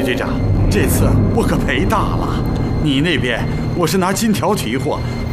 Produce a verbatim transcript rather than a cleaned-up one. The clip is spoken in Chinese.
长，这次我可赔大了。你那边我是拿金条提货，